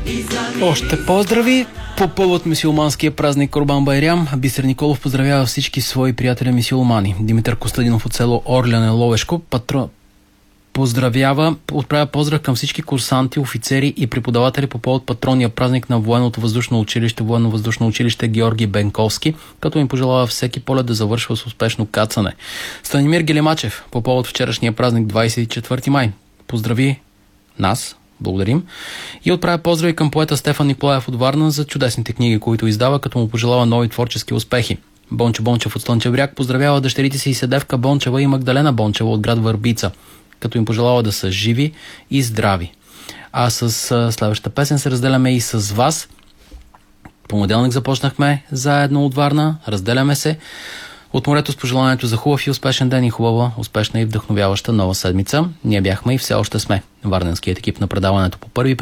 Още поздрави по повод мюсюлманския празник Курбан Байрам. Бисер Николов поздравява всички свои приятели мюсюлмани. Димитър Костадинов от село Орляне, Ловешко, отправя поздрав към всички курсанти, офицери и преподаватели по повод патронния празник на Военно-въздушно училище Георги Бенковски, като им пожелава всеки полет да завършва с успешно кацане. Станимир Гелемачев по повод вчерашния празник 24 май поздрави нас, благодарим, и отправя поздрави към поета Стефан Николаев от Варна за чудесните книги, които издава, като му пожелава нови творчески успехи. Бончо Бончев от Слънчев бряг поздравява дъщерите си Седевка Бончева и Магдалена Бончева от град Върбица, като им пожелава да са живи и здрави. А с следващата песен се разделяме и с вас. Понеделник започнахме заедно от Варна, разделяме се от морето с пожеланието за хубав и успешен ден и хубава, успешна и вдъхновяваща нова седмица. Ние бяхме и все още сме варненският екип на предаването по първи